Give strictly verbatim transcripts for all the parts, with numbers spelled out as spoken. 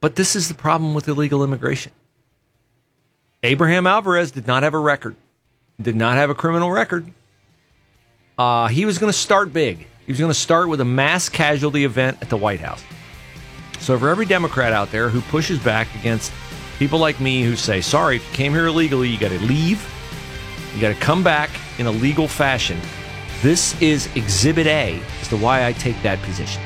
But this is the problem with illegal immigration. Abraham Alvarez did not have a record, did not have a criminal record. Uh, he was going to start big. He was going to start with a mass casualty event at the White House. So for every Democrat out there who pushes back against people like me who say, sorry, if you came here illegally, you got to leave. You got to come back in a legal fashion. This is Exhibit A as to why I take that position.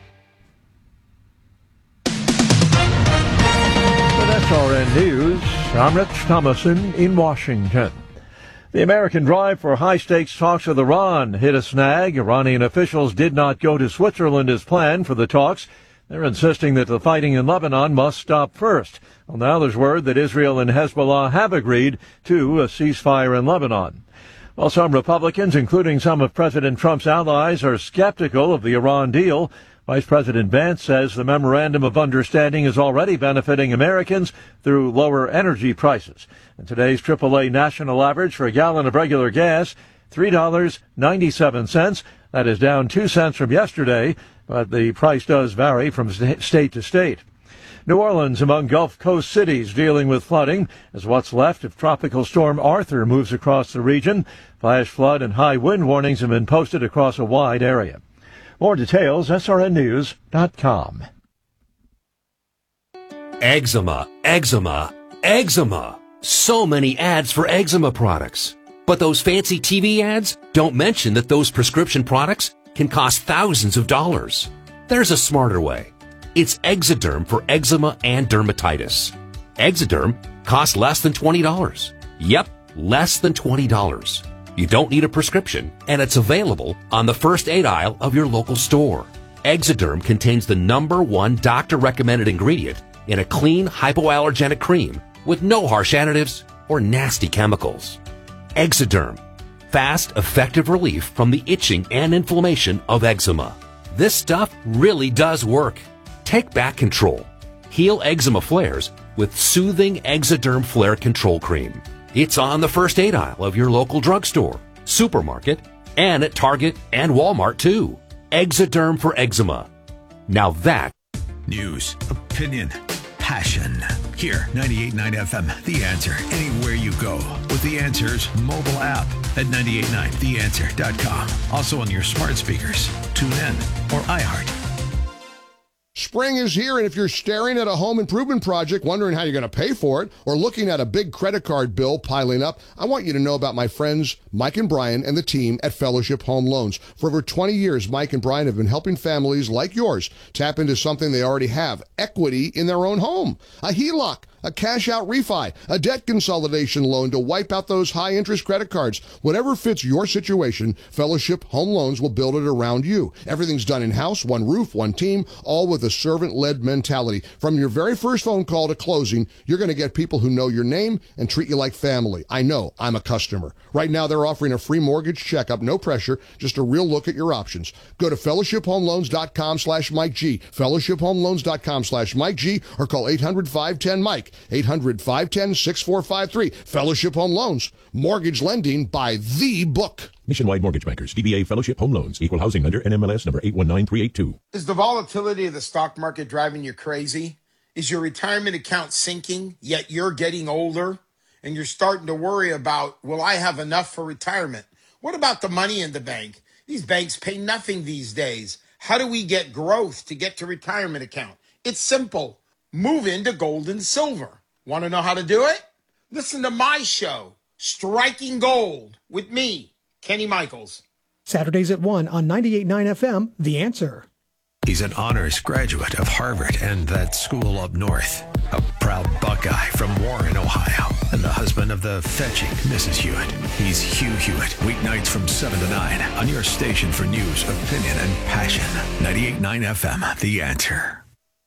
With S R N News, I'm Rich Thomason in Washington. The American drive for high-stakes talks with Iran hit a snag. Iranian officials did not go to Switzerland as planned for the talks. They're insisting that the fighting in Lebanon must stop first. Well, now there's word that Israel and Hezbollah have agreed to a ceasefire in Lebanon. While some Republicans, including some of President Trump's allies, are skeptical of the Iran deal, Vice President Vance says the memorandum of understanding is already benefiting Americans through lower energy prices. And today's triple A national average for a gallon of regular gas, three dollars and ninety-seven cents. That is down two cents from yesterday, but the price does vary from state to state. New Orleans among Gulf Coast cities dealing with flooding as what's left if Tropical Storm Arthur moves across the region. Flash flood and high wind warnings have been posted across a wide area. More details, S R N news dot com. Eczema, eczema, eczema. So many ads for eczema products. But those fancy T V ads don't mention that those prescription products can cost thousands of dollars. There's a smarter way. It's Exoderm for eczema and dermatitis. Exoderm costs less than twenty dollars. Yep, less than twenty dollars. You don't need a prescription, and it's available on the first aid aisle of your local store. Exoderm contains the number one doctor-recommended ingredient in a clean, hypoallergenic cream with no harsh additives or nasty chemicals. Exoderm. Fast, effective relief from the itching and inflammation of eczema. This stuff really does work. Take back control. Heal eczema flares with soothing Exoderm Flare Control Cream. It's on the first aid aisle of your local drugstore, supermarket, and at Target and Walmart too. Exoderm for eczema. Now that... News, opinion, passion. Here, ninety-eight point nine F M, The Answer. Anywhere you go with The Answer's mobile app at ninety-eight point nine the answer dot com. Also on your smart speakers, tune in, or iHeart. Spring is here, and if you're staring at a home improvement project, wondering how you're going to pay for it, or looking at a big credit card bill piling up, I want you to know about my friends Mike and Brian and the team at Fellowship Home Loans. For over twenty years, Mike and Brian have been helping families like yours tap into something they already have, equity in their own home. A H E L O C, a cash-out refi, a debt consolidation loan to wipe out those high-interest credit cards. Whatever fits your situation, Fellowship Home Loans will build it around you. Everything's done in-house, one roof, one team, all with a servant-led mentality. From your very first phone call to closing, you're going to get people who know your name and treat you like family. I know. I'm a customer. Right now, they're offering a free mortgage checkup, no pressure, just a real look at your options. Go to fellowship home loans dot com slash Mike G, fellowship home loans dot com slash Mike G, or call eight hundred five ten Mike, eight hundred five one zero six four five three. Fellowship Home Loans, mortgage lending by the book. Nationwide Mortgage Bankers, D B A Fellowship Home Loans, Equal Housing Lender, N M L S number eight one nine three eight two. Is the volatility of the stock market driving you crazy? Is your retirement account sinking, yet you're getting older? And you're starting to worry about, will I have enough for retirement? What about the money in the bank? These banks pay nothing these days. How do we get growth to get to retirement account? It's simple. Move into gold and silver. Want to know how to do it? Listen to my show, Striking Gold, with me, Kenny Michaels. Saturdays at one on ninety-eight point nine F M, The Answer. He's an honors graduate of Harvard and that school up north. A proud Buckeye from Warren, Ohio. And the husband of the fetching Missus Hewitt. He's Hugh Hewitt. Weeknights from seven to nine on your station for news, opinion, and passion. ninety-eight point nine F M, The Answer.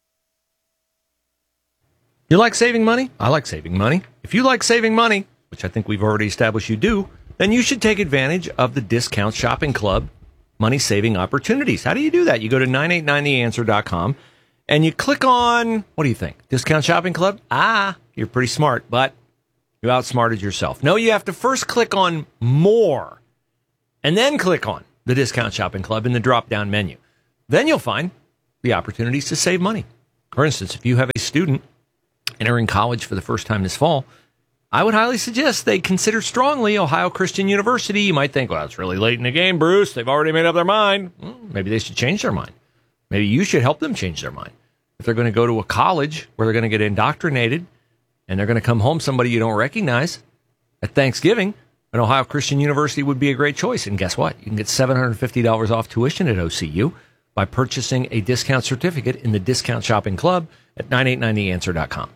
You like saving money? I like saving money. If you like saving money, which I think we've already established you do, then you should take advantage of the Discount Shopping Club money-saving opportunities. How do you do that? You go to nine eight nine the answer dot com, and you click on, what do you think? Discount Shopping Club? Ah, you're pretty smart, but you outsmarted yourself. No, you have to first click on More, and then click on the Discount Shopping Club in the drop-down menu. Then you'll find the opportunities to save money. For instance, if you have a student entering college for the first time this fall, I would highly suggest they consider strongly Ohio Christian University. You might think, well, it's really late in the game, Bruce. They've already made up their mind. Well, maybe they should change their mind. Maybe you should help them change their mind. If they're going to go to a college where they're going to get indoctrinated and they're going to come home somebody you don't recognize at Thanksgiving, an Ohio Christian University would be a great choice. And guess what? You can get seven hundred fifty dollars off tuition at O C U by purchasing a discount certificate in the Discount Shopping Club at nine eight nine the answer dot com.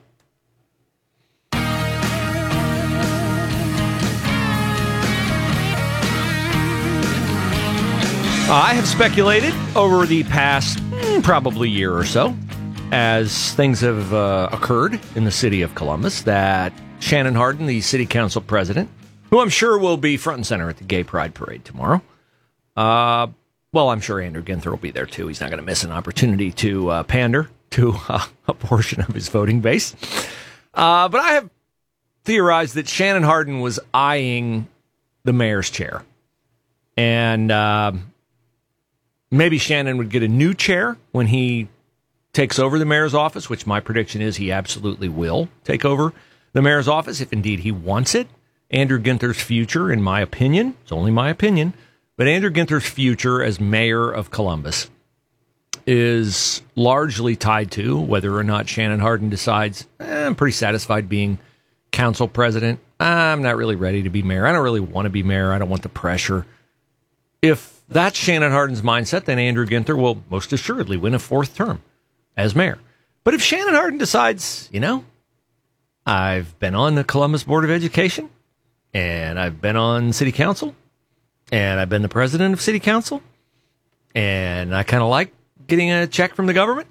I have speculated over the past mm, probably year or so, as things have uh, occurred in the city of Columbus, that Shannon Hardin, the city council president, who I'm sure will be front and center at the Gay Pride Parade tomorrow, uh, well, I'm sure Andrew Ginther will be there too. He's not going to miss an opportunity to uh, pander to uh, a portion of his voting base. Uh, but I have theorized that Shannon Hardin was eyeing the mayor's chair. And uh, maybe Shannon would get a new chair when he takes over the mayor's office, which my prediction is he absolutely will take over the mayor's office, if indeed he wants it. Andrew Ginther's future, in my opinion, it's only my opinion, but Andrew Ginther's future as mayor of Columbus is largely tied to whether or not Shannon Hardin decides, eh, I'm pretty satisfied being council president. I'm not really ready to be mayor. I don't really want to be mayor. I don't want the pressure. If that's Shannon Hardin's mindset, then Andrew Ginther will most assuredly win a fourth term as mayor. But if Shannon Hardin decides, you know, I've been on the Columbus Board of Education, and I've been on city council, and I've been the president of city council, and I kind of like getting a check from the government.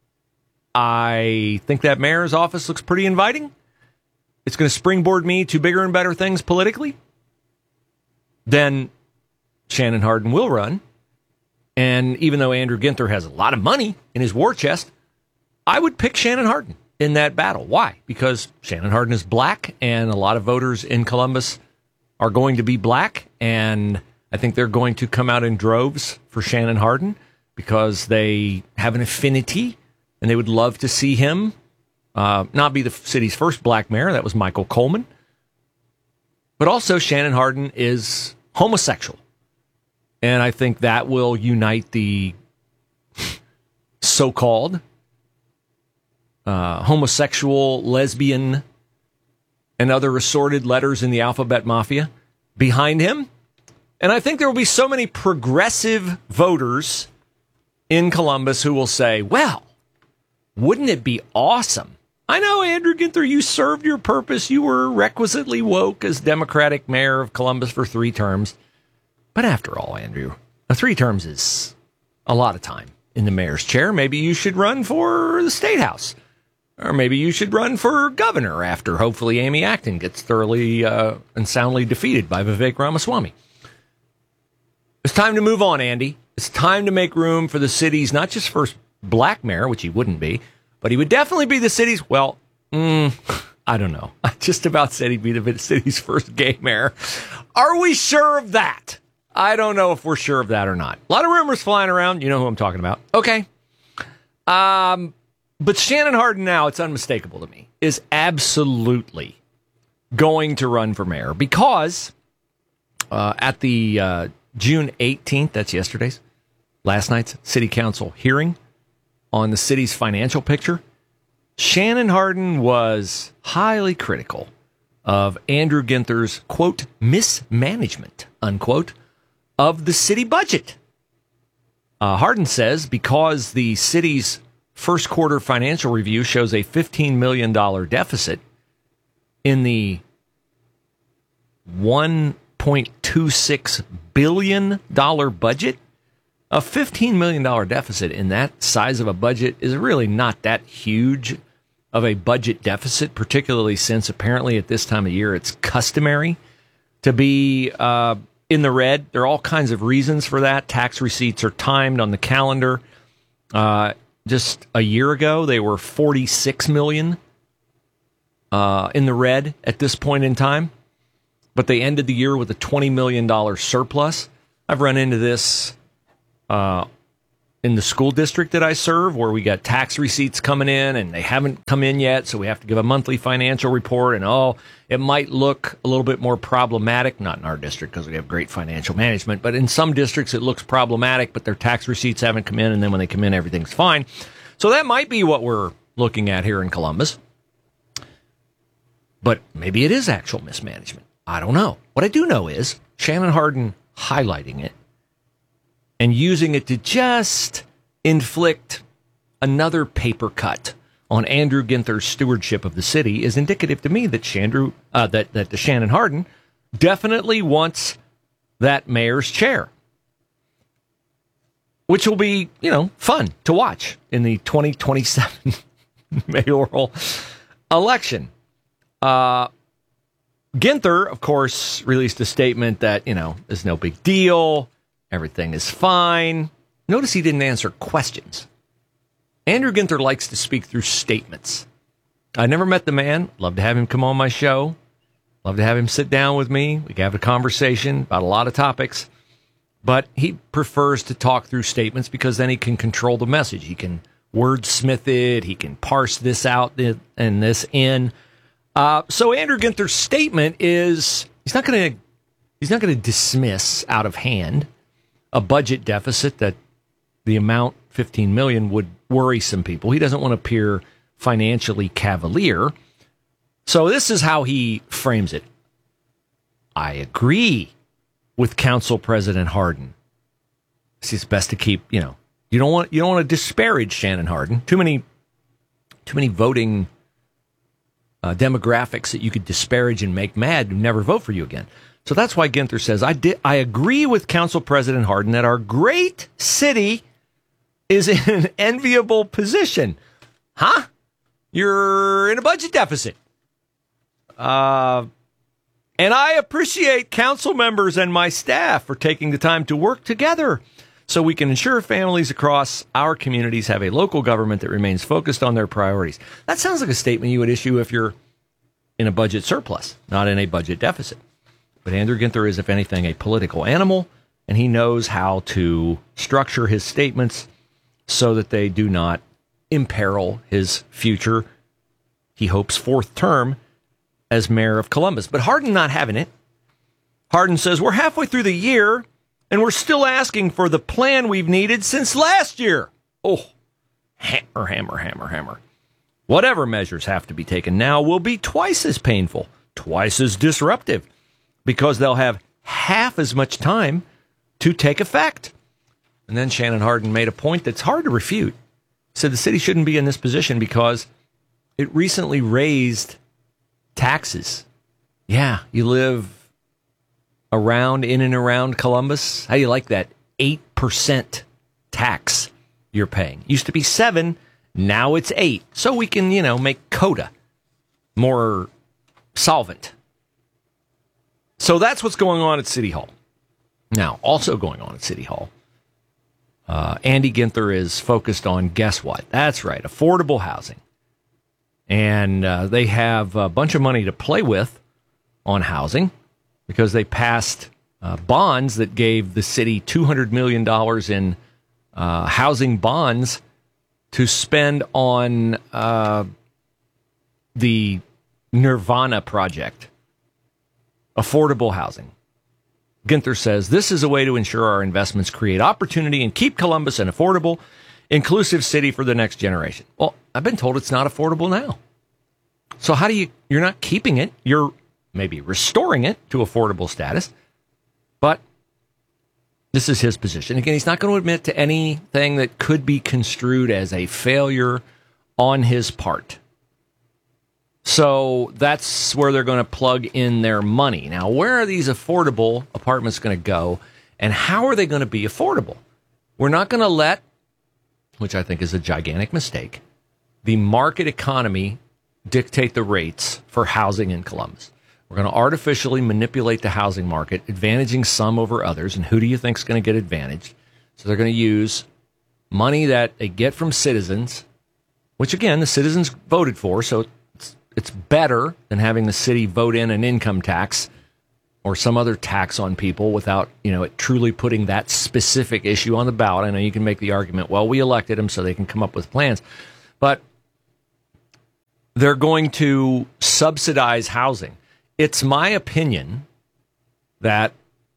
I think that mayor's office looks pretty inviting. It's going to springboard me to bigger and better things politically. Then Shannon Hardin will run. And even though Andrew Ginther has a lot of money in his war chest, I would pick Shannon Hardin in that battle. Why? Because Shannon Hardin is black, and a lot of voters in Columbus are going to be black, and I think they're going to come out in droves for Shannon Hardin because they have an affinity, and they would love to see him uh, not be the city's first black mayor. That was Michael Coleman. But also, Shannon Hardin is homosexual, and I think that will unite the so-called uh, homosexual, lesbian, and other assorted letters in the alphabet mafia behind him. And I think there will be so many progressive voters in Columbus who will say, well, wouldn't it be awesome? I know, Andrew Ginther, you served your purpose. You were requisitely woke as Democratic mayor of Columbus for three terms. But after all, Andrew, three terms is a lot of time in the mayor's chair. Maybe you should run for the State House. Or maybe you should run for governor after hopefully Amy Acton gets thoroughly uh, and soundly defeated by Vivek Ramaswamy. It's time to move on, Andy. It's time to make room for the city's not just first black mayor, which he wouldn't be, but he would definitely be the city's, well, mm, I don't know. I just about said he'd be the city's first gay mayor. Are we sure of that? I don't know if we're sure of that or not. A lot of rumors flying around. You know who I'm talking about. Okay. Um... But Shannon Hardin now, it's unmistakable to me, is absolutely going to run for mayor because uh, at the uh, June eighteenth, that's yesterday's, last night's city council hearing on the city's financial picture, Shannon Hardin was highly critical of Andrew Ginther's, quote, mismanagement, unquote, of the city budget. Uh, Hardin says because the city's first quarter financial review shows a fifteen million dollars deficit in the one point two six billion dollars budget. A fifteen million dollars deficit in that size of a budget is really not that huge of a budget deficit, particularly since apparently at this time of year it's customary to be uh, in the red. There are all kinds of reasons for that. Tax receipts are timed on the calendar. Uh Just a year ago, they were forty-six million dollars uh, in the red at this point in time, but they ended the year with a twenty million dollars surplus. I've run into this uh, in the school district that I serve, where we got tax receipts coming in and they haven't come in yet, so we have to give a monthly financial report, and oh, it might look a little bit more problematic, not in our district because we have great financial management, but in some districts it looks problematic, but their tax receipts haven't come in, and then when they come in, everything's fine. So that might be what we're looking at here in Columbus. But maybe it is actual mismanagement. I don't know. What I do know is Shannon Hardin highlighting it and using it to just inflict another paper cut on Andrew Ginther's stewardship of the city is indicative to me that Shandru, uh, that that the Shannon Hardin definitely wants that mayor's chair, which will be, you know, fun to watch in the twenty twenty-seven mayoral election. Uh, Ginther, of course, released a statement that, you know, there's no big deal. Everything is fine. Notice he didn't answer questions. Andrew Ginther likes to speak through statements. I never met the man. Love to have him come on my show. Love to have him sit down with me. We can have a conversation about a lot of topics. But he prefers to talk through statements because then he can control the message. He can wordsmith it. He can parse this out and this in. Uh, so Andrew Ginther's statement is he's not going to he's not going to dismiss out of hand a budget deficit that the amount fifteen million would worry some people. He doesn't want to appear financially cavalier. So this is how he frames it. I agree with Council President Hardin. It's best to keep, you know, you don't want you don't want to disparage Shannon Hardin. Too many too many voting uh, demographics that you could disparage and make mad who never vote for you again. So that's why Ginther says, I di- I agree with Council President Hardin that our great city is in an enviable position. Huh? You're in a budget deficit. Uh, and I appreciate council members and my staff for taking the time to work together so we can ensure families across our communities have a local government that remains focused on their priorities. That sounds like a statement you would issue if you're in a budget surplus, not in a budget deficit. But Andrew Ginther is, if anything, a political animal, and he knows how to structure his statements so that they do not imperil his future, he hopes, fourth term as mayor of Columbus. But Hardin not having it. Hardin says, we're halfway through the year, and we're still asking for the plan we've needed since last year. Oh, hammer, hammer, hammer, hammer. Whatever measures have to be taken now will be twice as painful, twice as disruptive, because they'll have half as much time to take effect. And then Shannon Hardin made a point that's hard to refute. He said the city shouldn't be in this position because it recently raised taxes. Yeah, you live around, in and around Columbus. How do you like that? eight percent tax you're paying. Used to be seven, now it's eight. So we can, you know, make CODA more solvent. So that's what's going on at City Hall. Now, also going on at City Hall, uh, Andy Ginther is focused on, guess what? That's right, affordable housing. And uh, they have a bunch of money to play with on housing because they passed uh, bonds that gave the city two hundred million dollars in uh, housing bonds to spend on uh, the Nirvana project. Affordable housing. Ginther says, this is a way to ensure our investments create opportunity and keep Columbus an affordable, inclusive city for the next generation. Well, I've been told it's not affordable now. So how do you, you're not keeping it, you're maybe restoring it to affordable status, but this is his position. Again, he's not going to admit to anything that could be construed as a failure on his part. So that's where they're going to plug in their money. Now, where are these affordable apartments going to go, and how are they going to be affordable? We're not going to let, which I think is a gigantic mistake, the market economy dictate the rates for housing in Columbus. We're going to artificially manipulate the housing market, advantaging some over others. And who do you think is going to get advantaged? So they're going to use money that they get from citizens, which, again, the citizens voted for, so it's, it's better than having the city vote in an income tax or some other tax on people without, you know, it truly putting that specific issue on the ballot. I know you can make the argument, well, we elected them so they can come up with plans. But they're going to subsidize housing. It's my opinion that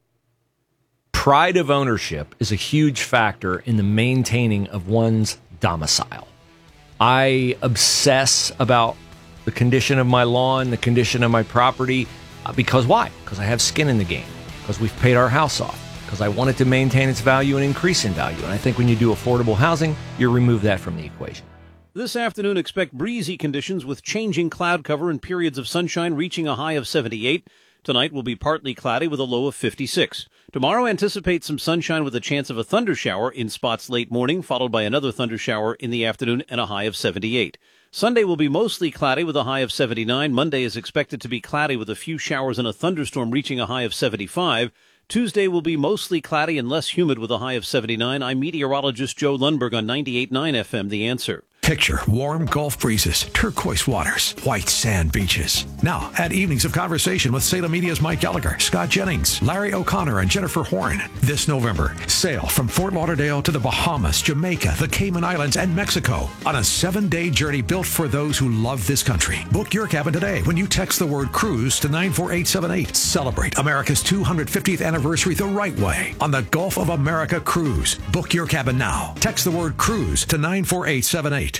pride of ownership is a huge factor in the maintaining of one's domicile. I obsess about the condition of my lawn, the condition of my property, uh, because why? Because I have skin in the game, because we've paid our house off, because I want it to maintain its value and increase in value. And I think when you do affordable housing, you remove that from the equation. This afternoon, expect breezy conditions with changing cloud cover and periods of sunshine reaching a high of seventy-eight. Tonight will be partly cloudy with a low of fifty-six. Tomorrow, anticipate some sunshine with a chance of a thunder shower in spots late morning, followed by another thunder shower in the afternoon and a high of seventy-eight. Sunday will be mostly cloudy with a high of seventy-nine. Monday is expected to be cloudy with a few showers and a thunderstorm reaching a high of seventy-five. Tuesday will be mostly cloudy and less humid with a high of seventy-nine. I'm meteorologist Joe Lundberg on ninety-eight point nine F M, The Answer. Picture warm Gulf breezes, turquoise waters, white sand beaches. Now, add evenings of conversation with Salem Media's Mike Gallagher, Scott Jennings, Larry O'Connor, and Jennifer Horn. This November, sail from Fort Lauderdale to the Bahamas, Jamaica, the Cayman Islands, and Mexico on a seven-day journey built for those who love this country. Book your cabin today when you text the word cruise to nine four eight seven eight. Celebrate America's two hundred fiftieth anniversary the right way on the Gulf of America Cruise. Book your cabin now. Text the word cruise to nine four eight seven eight.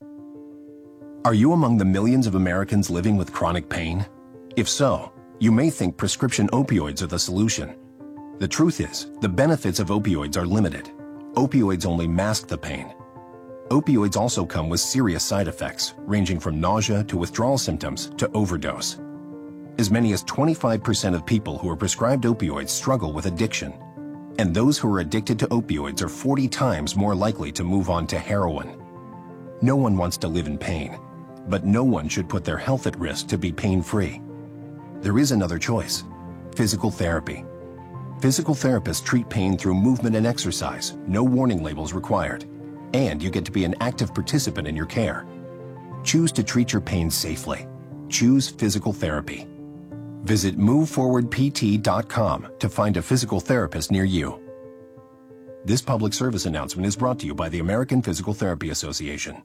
Are you among the millions of Americans living with chronic pain? If so, you may think prescription opioids are the solution. The truth is, the benefits of opioids are limited. Opioids only mask the pain. Opioids also come with serious side effects, ranging from nausea to withdrawal symptoms to overdose. As many as twenty-five percent of people who are prescribed opioids struggle with addiction. And those who are addicted to opioids are forty times more likely to move on to heroin. No one wants to live in pain, but no one should put their health at risk to be pain-free. There is another choice: physical therapy. Physical therapists treat pain through movement and exercise, no warning labels required, and you get to be an active participant in your care. Choose to treat your pain safely. Choose physical therapy. Visit move forward p t dot com to find a physical therapist near you. This public service announcement is brought to you by the American Physical Therapy Association.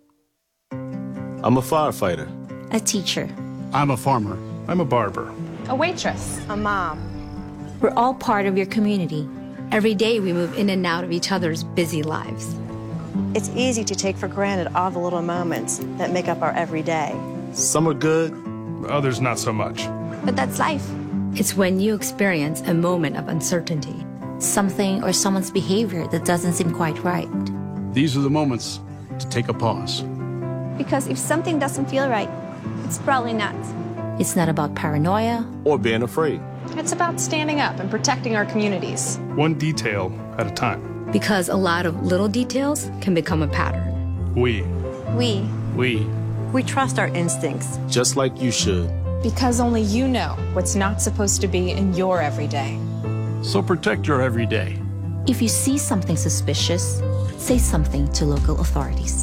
I'm a firefighter. A teacher. I'm a farmer. I'm a barber. A waitress. A mom. We're all part of your community. Every day we move in and out of each other's busy lives. It's easy to take for granted all the little moments that make up our everyday. Some are good, others not so much. But that's life. It's when you experience a moment of uncertainty, something or someone's behavior that doesn't seem quite right. These are the moments to take a pause. Because if something doesn't feel right, it's probably not. It's not about paranoia or being afraid. It's about standing up and protecting our communities. One detail at a time. Because a lot of little details can become a pattern. We. We. We. We trust our instincts. Just like you should. Because only you know what's not supposed to be in your everyday. So protect your everyday. If you see something suspicious, say something to local authorities.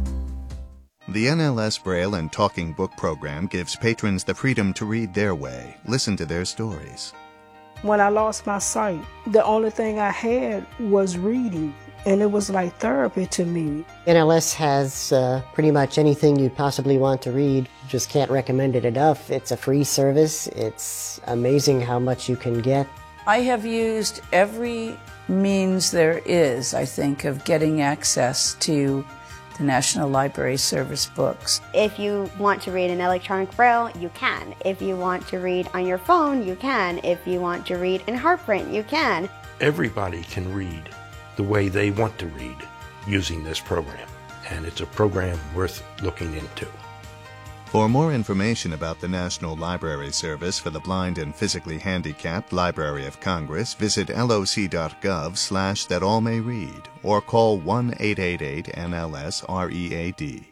The N L S Braille and Talking Book program gives patrons the freedom to read their way, listen to their stories. When I lost my sight, the only thing I had was reading, and it was like therapy to me. N L S has uh, pretty much anything you'd possibly want to read. Just can't recommend it enough. It's a free service. It's amazing how much you can get. I have used every means there is, I think, of getting access to the National Library Service books. If you want to read in electronic braille, you can. If you want to read on your phone, you can. If you want to read in heart print, you can. Everybody can read the way they want to read using this program, and it's a program worth looking into. For more information about the National Library Service for the Blind and Physically Handicapped Library of Congress, visit loc.gov slash that all may read or call one eight eight eight N L S R E A D.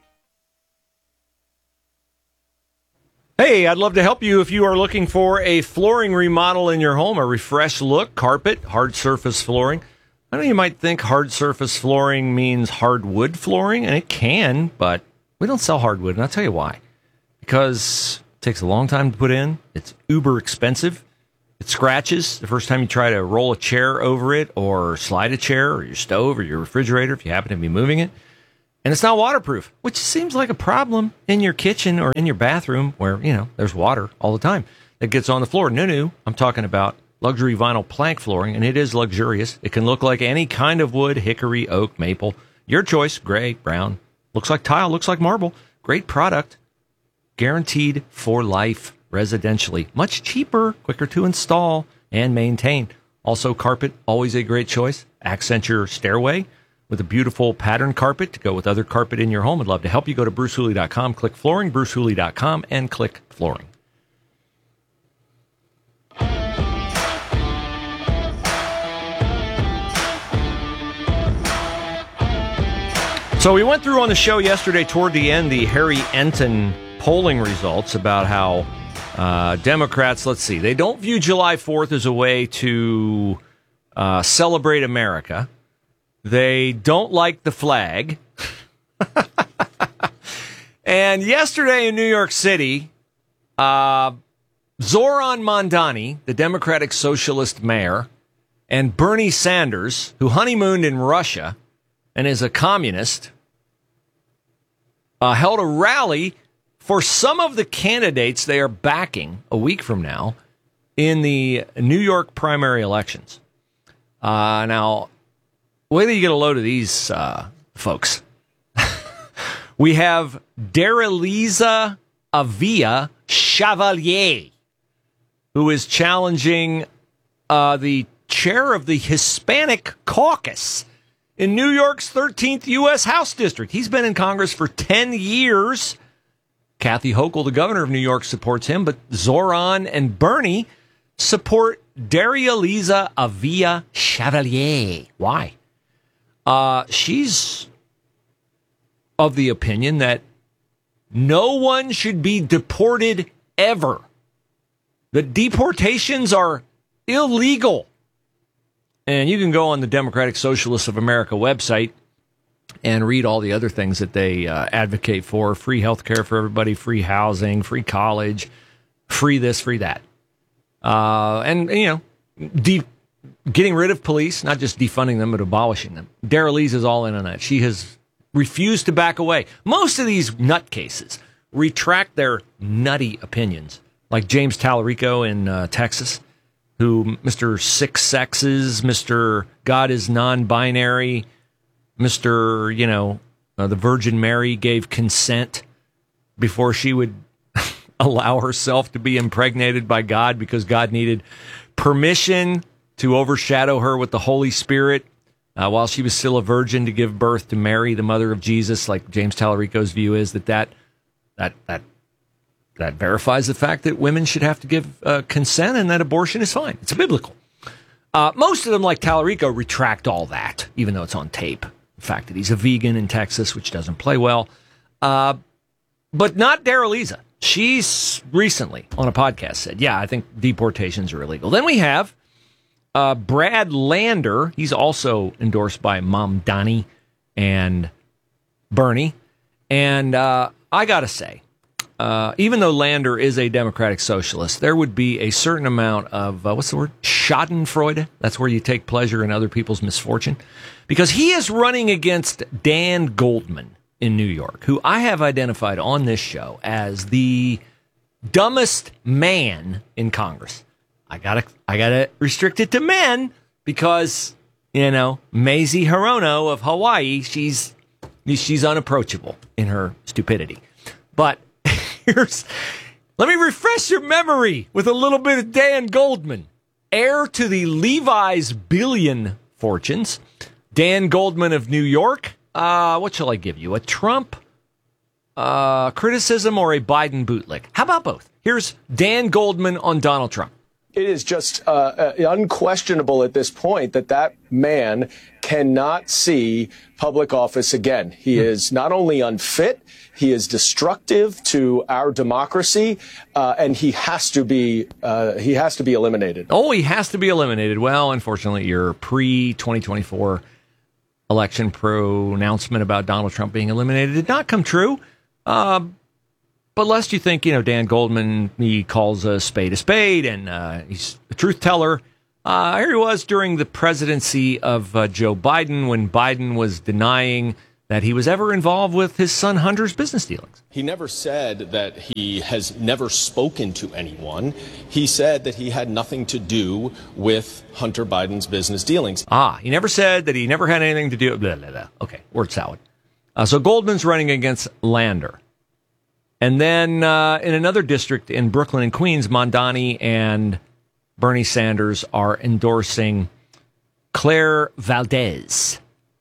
Hey, I'd love to help you if you are looking for a flooring remodel in your home, a refreshed look, carpet, hard surface flooring. I know you might think hard surface flooring means hardwood flooring, and it can, but we don't sell hardwood, and I'll tell you why. Because it takes a long time to put in, it's uber expensive, It scratches the first time you try to roll a chair over it or slide a chair or your stove or your refrigerator if you happen to be moving it. And it's not waterproof, which seems like a problem in your kitchen or in your bathroom where, you know, there's water all the time that gets on the floor. No, no, I'm talking about luxury vinyl plank flooring, and it is luxurious. It can look like any kind of wood, hickory, oak, maple. Your choice, gray, brown. Looks like tile, looks like marble. Great product. Guaranteed for life residentially. Much cheaper, quicker to install and maintain. Also, carpet, always a great choice. Accent your stairway with a beautiful pattern carpet to go with other carpet in your home. I'd love to help you. Go to bruce hooley dot com, click flooring, bruce hooley dot com, and click flooring. So we went through on the show yesterday toward the end the Harry Enton polling results about how uh, Democrats, let's see, they don't view July fourth as a way to uh, celebrate America. They don't like the flag. And yesterday in New York City, uh, Zoran Mondani, the Democratic Socialist mayor, and Bernie Sanders, who honeymooned in Russia and is a communist, uh, held a rally for some of the candidates they are backing a week from now in the New York primary elections. Uh, now, wait till you get a load of these uh, folks. We have Daraliza Avia Chevalier, who is challenging uh, the chair of the Hispanic Caucus in New York's thirteenth U S House District. He's been in Congress for ten years. Kathy Hochul, the governor of New York, supports him, but Zoran and Bernie support Daraliza Avia Chevalier. Why? Uh, she's of the opinion that no one should be deported ever. That deportations are illegal. And you can go on the Democratic Socialists of America website and read all the other things that they uh, advocate for. Free health care for everybody, free housing, free college, free this, free that. Uh, and, you know, de- getting rid of police, not just defunding them, but abolishing them. Daraliza is all in on that. She has refused to back away. Most of these nutcases retract their nutty opinions, like James Tallarico in uh, Texas, who Mister Six Sexes, Mister God is non-binary, Mister, you know, uh, the Virgin Mary gave consent before she would allow herself to be impregnated by God because God needed permission to overshadow her with the Holy Spirit uh, while she was still a virgin to give birth to Mary, the mother of Jesus. Like James Tallarico's view is that that that that, that verifies the fact that women should have to give uh, consent and that abortion is fine. It's biblical. Uh, most of them, like Tallarico, retract all that, even though it's on tape. The fact that he's a vegan in Texas, which doesn't play well. Uh, but not Daraliza. She's recently on a podcast said, yeah, I think deportations are illegal. Then we have uh, Brad Lander. He's also endorsed by Mamdani and Bernie. And uh, I got to say, uh, even though Lander is a Democratic Socialist, there would be a certain amount of, uh, what's the word? Schadenfreude. That's where you take pleasure in other people's misfortune. Because he is running against Dan Goldman in New York, who I have identified on this show as the dumbest man in Congress. I gotta, I gotta restrict it to men because, you know, Mazie Hirono of Hawaii, she's, she's unapproachable in her stupidity. But here's, let me refresh your memory with a little bit of Dan Goldman, heir to the Levi's billion fortunes. Dan Goldman of New York. Uh, what shall I give you? A Trump uh, criticism or a Biden bootlick? How about both? Here's Dan Goldman on Donald Trump. It is just uh, unquestionable at this point that that man cannot see public office again. He mm. is not only unfit, he is destructive to our democracy, uh, and he has to be uh, he has to be eliminated. Oh, he has to be eliminated. Well, unfortunately, your pre twenty twenty-four election pronouncement about Donald Trump being eliminated did not come true. Uh, But lest you think, you know, Dan Goldman, he calls a spade a spade, and uh, he's a truth teller. Uh, here he was during the presidency of uh, Joe Biden, when Biden was denying that he was ever involved with his son Hunter's business dealings. He never said that he has never spoken to anyone. He said that he had nothing to do with Hunter Biden's business dealings. Ah, he never said that he never had anything to do. Blah, blah, blah. Okay, word salad. Uh, so Goldman's running against Lander. And then uh, in another district in Brooklyn and Queens, Mondani and Bernie Sanders are endorsing Claire Valdez,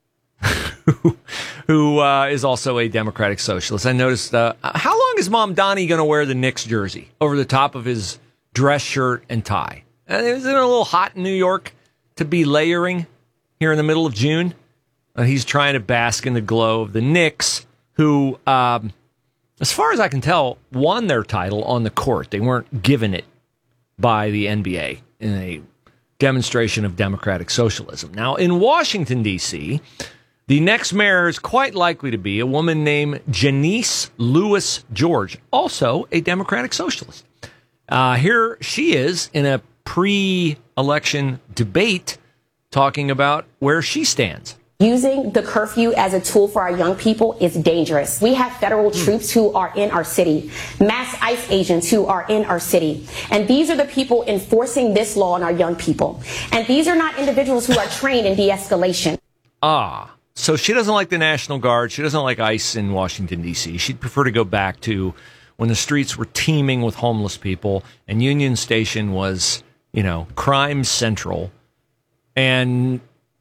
who, who uh, is also a Democratic socialist. I noticed, uh, how long is Mondani going to wear the Knicks jersey over the top of his dress shirt and tie? Uh, isn't it a little hot in New York to be layering here in the middle of June? Uh, he's trying to bask in the glow of the Knicks, who... Um, As far as I can tell, won their title on the court. They weren't given it by the N B A in a demonstration of democratic socialism. Now, in Washington, D C, the next mayor is quite likely to be a woman named Janice Lewis George, also a democratic socialist. Uh, here she is in a pre-election debate talking about where she stands. Using the curfew as a tool for our young people is dangerous. We have federal troops who are in our city, mass ICE agents who are in our city. And these are the people enforcing this law on our young people. And these are not individuals who are trained in de-escalation. Ah, so she doesn't like the National Guard. She doesn't like ICE in Washington, D C. She'd prefer to go back to when the streets were teeming with homeless people and Union Station was, you know, crime central. And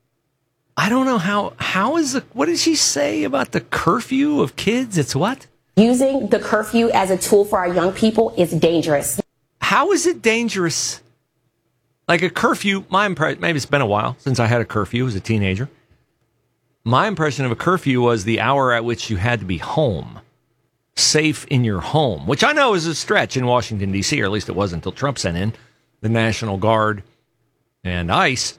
I don't know how, how is the, what did she say about the curfew of kids? It's what? Using the curfew as a tool for our young people is dangerous. How is it dangerous? Like a curfew, my impression, maybe it's been a while since I had a curfew as a teenager. My impression of a curfew was the hour at which you had to be home, safe in your home, which I know is a stretch in Washington, D C, or at least it was until Trump sent in the National Guard and ICE.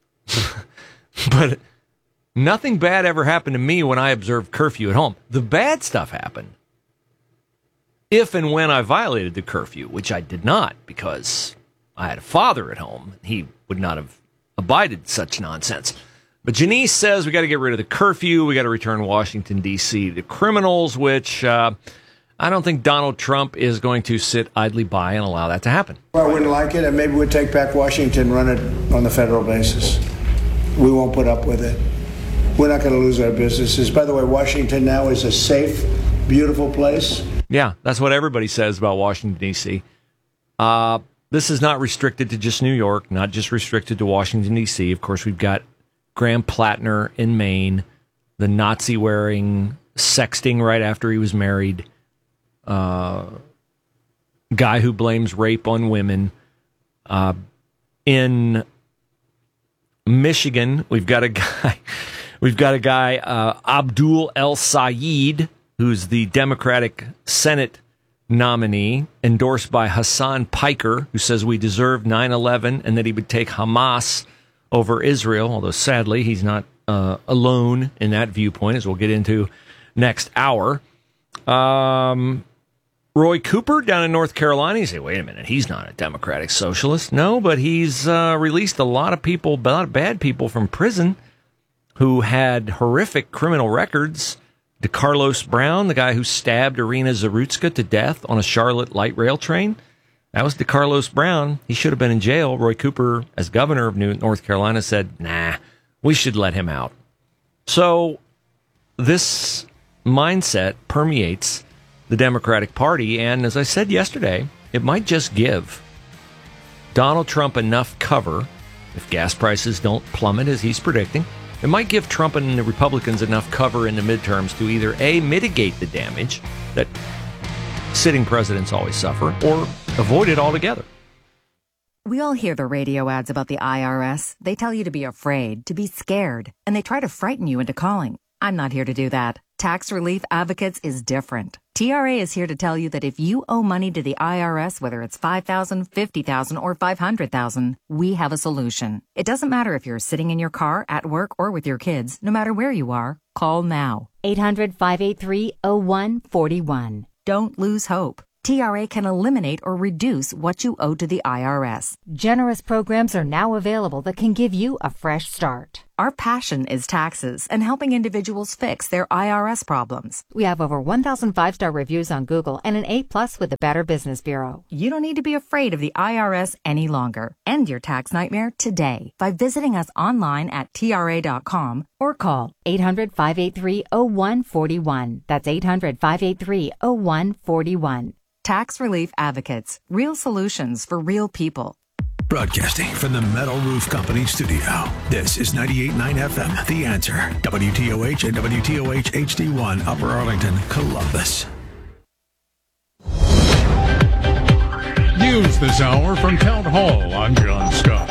But nothing bad ever happened to me when I observed curfew at home. The bad stuff happened if and when I violated the curfew, which I did not because I had a father at home. He would not have abided such nonsense. But Janice says we got to get rid of the curfew. We got to return Washington, D C to criminals, which uh, I don't think Donald Trump is going to sit idly by and allow that to happen. Well, I wouldn't like it, and maybe we'd take back Washington, run it on the federal basis. We won't put up with it. We're not going to lose our businesses. By the way, Washington now is a safe, beautiful place. Yeah, that's what everybody says about Washington, D C. Uh, this is not restricted to just New York, not just restricted to Washington, D C. Of course, we've got Graham Plattner in Maine, the Nazi-wearing, sexting right after he was married, uh, guy who blames rape on women. Uh, in Michigan, we've got a guy, we've got a guy, uh, Abdul El Sayed, who's the Democratic Senate nominee, endorsed by Hassan Piker, who says we deserve nine eleven and that he would take Hamas over Israel, although sadly he's not uh, alone in that viewpoint, as we'll get into next hour. Um, Roy Cooper down in North Carolina, you say, wait a minute, he's not a Democratic socialist. No, but he's uh, released a lot of people, a lot of bad people from prison who had horrific criminal records. DeCarlos Brown, the guy who stabbed Irina Zarutska to death on a Charlotte light rail train, that was DeCarlos Brown. He should have been in jail. Roy Cooper, as governor of New North Carolina, said, nah, we should let him out. So this mindset permeates the Democratic Party, and as I said yesterday, it might just give Donald Trump enough cover, if gas prices don't plummet as he's predicting, it might give Trump and the Republicans enough cover in the midterms to either A, mitigate the damage that sitting presidents always suffer, or avoid it altogether. We all hear the radio ads about the I R S. They tell you to be afraid, to be scared, and they try to frighten you into calling. I'm not here to do that. Tax Relief Advocates is different. T R A is here to tell you that if you owe money to the I R S, whether it's five thousand dollars, fifty thousand dollars, or five hundred thousand dollars, we have a solution. It doesn't matter if you're sitting in your car, at work, or with your kids. No matter where you are, call now. eight hundred, five eight three, oh one four one. Don't lose hope. T R A can eliminate or reduce what you owe to the I R S. Generous programs are now available that can give you a fresh start. Our passion is taxes and helping individuals fix their I R S problems. We have over one thousand five-star reviews on Google and an A plus with the Better Business Bureau. You don't need to be afraid of the I R S any longer. End your tax nightmare today by visiting us online at T R A dot com or call eight hundred, five eight three, oh one four one. That's eight hundred, five eight three, oh one four one. Tax Relief Advocates. Real solutions for real people. Broadcasting from the Metal Roof Company studio. This is ninety-eight point nine F M, The Answer. W T O H and W T O H H D one, Upper Arlington, Columbus. News this hour from Town Hall. I'm John Scott.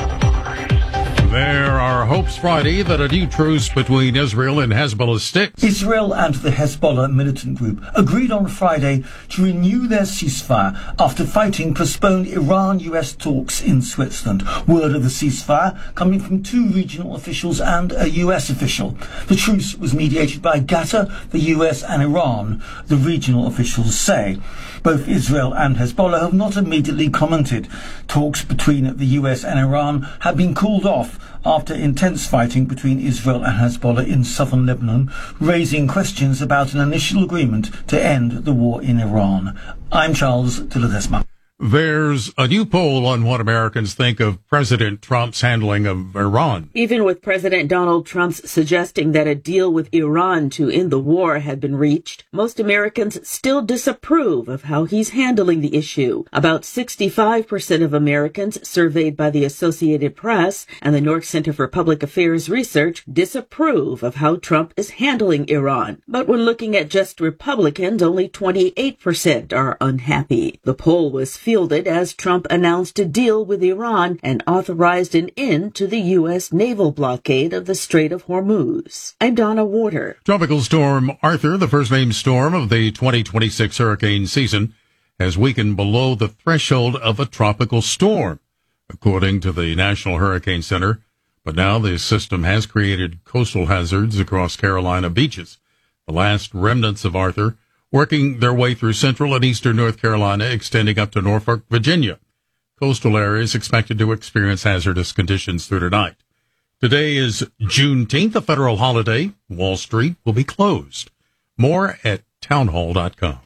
There are hopes Friday that a new truce between Israel and Hezbollah sticks. Israel and the Hezbollah militant group agreed on Friday to renew their ceasefire after fighting postponed Iran-U S talks in Switzerland. Word of the ceasefire coming from two regional officials and a U S official. The truce was mediated by Qatar, the U S and Iran, the regional officials say. Both Israel and Hezbollah have not immediately commented. Talks between the U S and Iran have been called off after intense fighting between Israel and Hezbollah in southern Lebanon, raising questions about an initial agreement to end the war in Iran. I'm Charles de Ledesma. There's a new poll on what Americans think of President Trump's handling of Iran. Even with President Donald Trump's suggesting that a deal with Iran to end the war had been reached, most Americans still disapprove of how he's handling the issue. About sixty-five percent of Americans surveyed by the Associated Press and the North Center for Public Affairs Research disapprove of how Trump is handling Iran. But when looking at just Republicans, only twenty-eight percent are unhappy. The poll was fielded as Trump announced a deal with Iran and authorized an end to the U S naval blockade of the Strait of Hormuz. I'm Donna Warder. Tropical storm Arthur, the first named storm of the twenty twenty-six hurricane season, has weakened below the threshold of a tropical storm, according to the National Hurricane Center. But now the system has created coastal hazards across Carolina beaches. The last remnants of Arthur working their way through central and eastern North Carolina, extending up to Norfolk, Virginia. Coastal areas expected to experience hazardous conditions through tonight. Today is Juneteenth, a federal holiday. Wall Street will be closed. More at townhall dot com.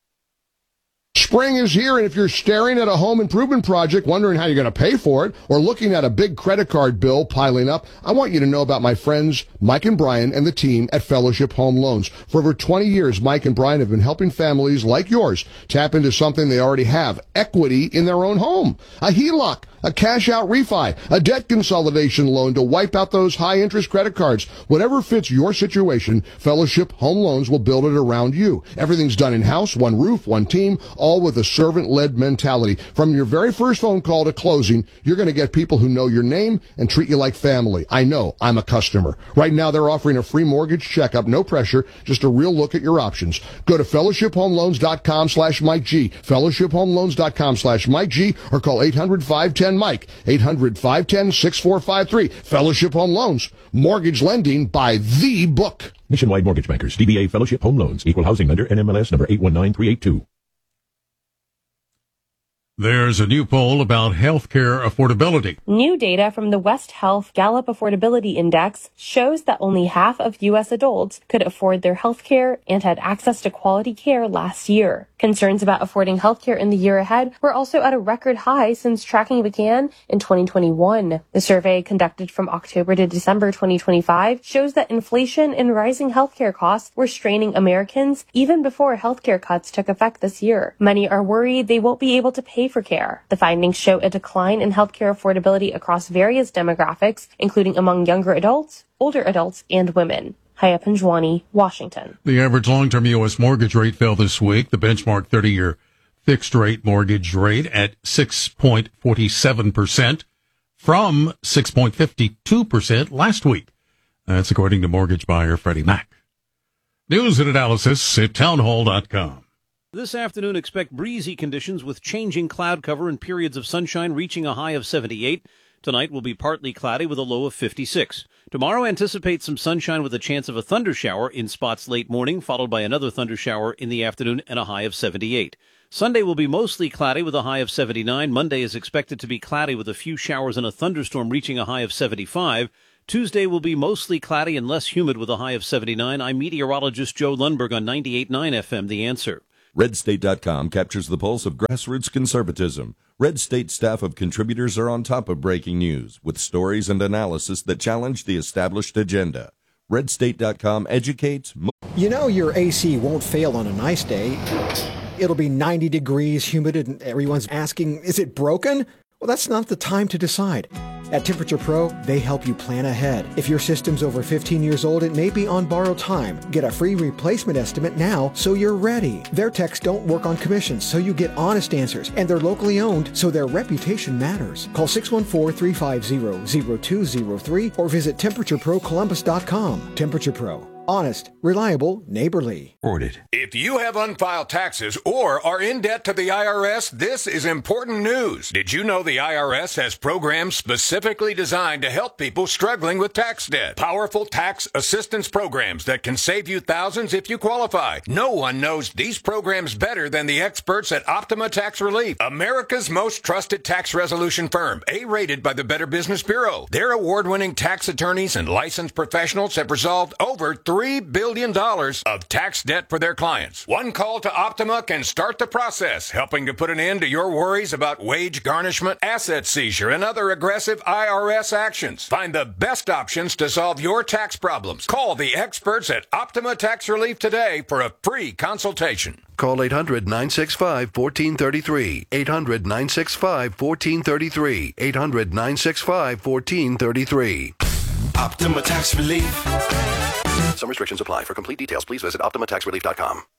Spring is here, and if you're staring at a home improvement project, wondering how you're going to pay for it, or looking at a big credit card bill piling up, I want you to know about my friends Mike and Brian and the team at Fellowship Home Loans. For over twenty years, Mike and Brian have been helping families like yours tap into something they already have, equity in their own home. A H E L O C, a cash-out refi, a debt consolidation loan to wipe out those high-interest credit cards. Whatever fits your situation, Fellowship Home Loans will build it around you. Everything's done in-house, one roof, one team, all with a servant-led mentality. From your very first phone call to closing, you're going to get people who know your name and treat you like family. I know. I'm a customer. Right now, they're offering a free mortgage checkup, no pressure, just a real look at your options. Go to fellowship home loans dot com slash Mike G, fellowship home loans dot com slash Mike G, or call eight hundred, five one zero, Mike, eight hundred, five one zero, six four five three. Fellowship Home Loans. Mortgage lending by the book. Nationwide Mortgage Bankers, D B A Fellowship Home Loans, Equal Housing Lender, N M L S number eight one nine three eight two. There's a new poll about healthcare affordability. New data from the West Health Gallup Affordability Index shows that only half of U S adults could afford their health care and had access to quality care last year. Concerns about affording health care in the year ahead were also at a record high since tracking began in twenty twenty-one. The survey conducted from October to December twenty twenty-five shows that inflation and rising healthcare costs were straining Americans even before healthcare cuts took effect this year. Many are worried they won't be able to pay for care. The findings show a decline in healthcare affordability across various demographics, including among younger adults, older adults, and women. Haya Panjwani, Washington. The average long-term U S mortgage rate fell this week. The benchmark thirty-year fixed-rate mortgage rate at six point four seven percent from six point five two percent last week. That's according to mortgage buyer Freddie Mac. News and analysis at townhall dot com. This afternoon, expect breezy conditions with changing cloud cover and periods of sunshine reaching a high of seventy-eight. Tonight will be partly cloudy with a low of fifty-six. Tomorrow, anticipate some sunshine with a chance of a thunder shower in spots late morning, followed by another thunder shower in the afternoon and a high of seventy-eight. Sunday will be mostly cloudy with a high of seventy-nine. Monday is expected to be cloudy with a few showers and a thunderstorm reaching a high of seventy-five. Tuesday will be mostly cloudy and less humid with a high of seventy-nine. I'm meteorologist Joe Lundberg on ninety-eight point nine F M, The Answer. Red State dot com captures the pulse of grassroots conservatism. Red State staff of contributors are on top of breaking news with stories and analysis that challenge the established agenda. Red State dot com educates. You know your A C won't fail on a nice day. It'll be ninety degrees, humid, and everyone's asking, is it broken? Well, that's not the time to decide. At Temperature Pro, they help you plan ahead. If your system's over fifteen years old, it may be on borrowed time. Get a free replacement estimate now so you're ready. Their techs don't work on commissions, so you get honest answers. And they're locally owned, so their reputation matters. Call six one four, three five zero, zero two zero three or visit temperature pro columbus dot com. Temperature Pro. Honest, reliable, neighborly. Ordered. If you have unfiled taxes or are in debt to the I R S, this is important news. Did you know the I R S has programs specifically designed to help people struggling with tax debt? Powerful tax assistance programs that can save you thousands if you qualify. No one knows these programs better than the experts at Optima Tax Relief, America's most trusted tax resolution firm, A-rated by the Better Business Bureau. Their award-winning tax attorneys and licensed professionals have resolved over three billion dollars of tax debt for their clients. One call to Optima can start the process, helping to put an end to your worries about wage garnishment, asset seizure, and other aggressive I R S actions. Find the best options to solve your tax problems. Call the experts at Optima Tax Relief today for a free consultation. Call eight hundred, nine six five, one four three three. eight hundred, nine six five, one four three three. eight hundred, nine six five, one four three three. Optima Tax Relief. Some restrictions apply. For complete details, please visit optima tax relief dot com.